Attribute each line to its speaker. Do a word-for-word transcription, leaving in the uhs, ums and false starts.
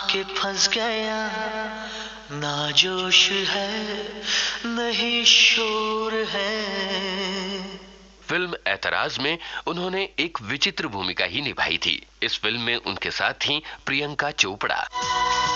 Speaker 1: आके फंस गया, ना जोश है नहीं शोर है।
Speaker 2: फिल्म ऐतराज में उन्होंने एक विचित्र भूमिका ही निभाई थी। इस फिल्म में उनके साथ थी प्रियंका चोपड़ा।